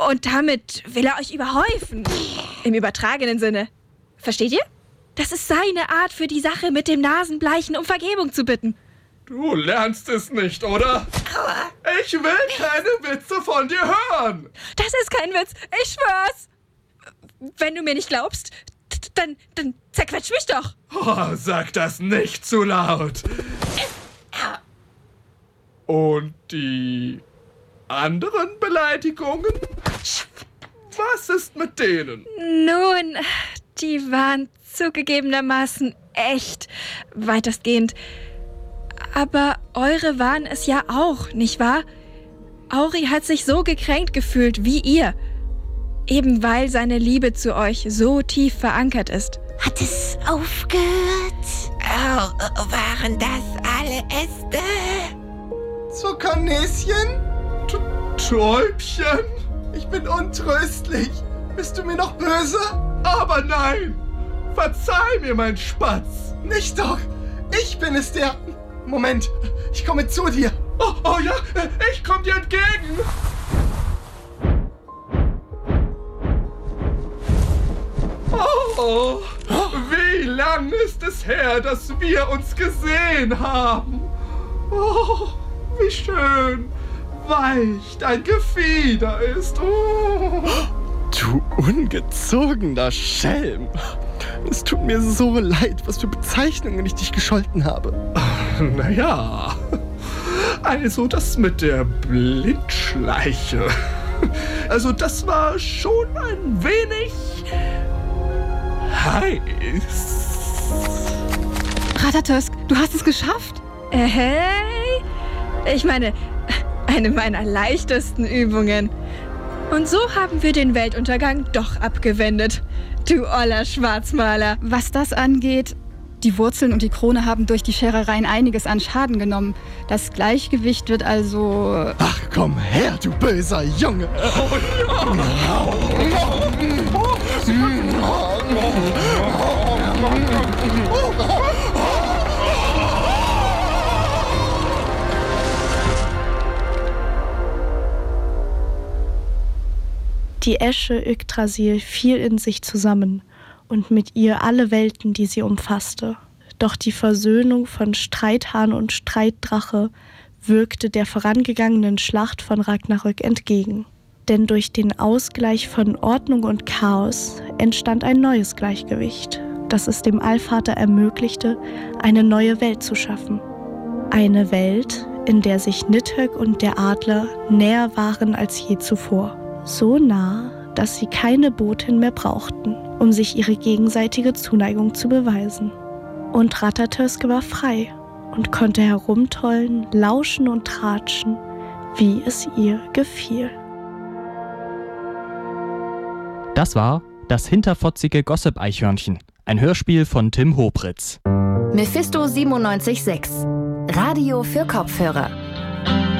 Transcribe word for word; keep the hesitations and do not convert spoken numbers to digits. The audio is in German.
Und damit will er euch überhäufen. Im übertragenen Sinne. Versteht ihr? Das ist seine Art für die Sache mit dem Nasenbleichen um Vergebung zu bitten. Du lernst es nicht, oder? Ich will keine Witze von dir hören. Das ist kein Witz, ich schwör's. Wenn du mir nicht glaubst, dann, dann zerquetsch mich doch. Oh, sag das nicht zu laut. Und die anderen Beleidigungen? Was ist mit denen? Nun, die waren zugegebenermaßen echt weitestgehend. Aber eure waren es ja auch, nicht wahr? Auri hat sich so gekränkt gefühlt wie ihr. Eben weil seine Liebe zu euch so tief verankert ist. Hat es aufgehört? Oh, waren das alle Äste? Zuckernäschen? Täubchen? Ich bin untröstlich. Bist du mir noch böse? Aber nein! Verzeih mir, mein Spatz! Nicht doch! Ich bin es, der... Moment, ich komme zu dir. Oh, oh ja, ich komme dir entgegen! Oh, wie lang ist es her, dass wir uns gesehen haben? Oh, wie schön weich dein Gefieder ist. Oh. Du ungezogener Schelm. Es tut mir so leid, was für Bezeichnungen ich dich gescholten habe. Naja, also das mit der Blindschleiche. Also das war schon ein wenig heiß. Ratatosk, du hast es geschafft. Äh, hey, ich meine, eine meiner leichtesten Übungen. Und so haben wir den Weltuntergang doch abgewendet. Du oller Schwarzmaler. Was das angeht, die Wurzeln und die Krone haben durch die Scherereien einiges an Schaden genommen. Das Gleichgewicht wird also... Ach, komm her, du böser Junge! Die Esche Yggdrasil fiel in sich zusammen und mit ihr alle Welten, die sie umfasste. Doch die Versöhnung von Streithahn und Streitdrache wirkte der vorangegangenen Schlacht von Ragnarök entgegen. Denn durch den Ausgleich von Ordnung und Chaos entstand ein neues Gleichgewicht, das es dem Allvater ermöglichte, eine neue Welt zu schaffen. Eine Welt, in der sich Nidhögg und der Adler näher waren als je zuvor. So nah, dass sie keine Botin mehr brauchten, um sich ihre gegenseitige Zuneigung zu beweisen. Und Ratatosk war frei und konnte herumtollen, lauschen und tratschen, wie es ihr gefiel. Das war Das hinterfotzige Gossip-Eichhörnchen, ein Hörspiel von Tim Hopritz. Mephisto siebenundneunzig Komma sechs. Radio für Kopfhörer.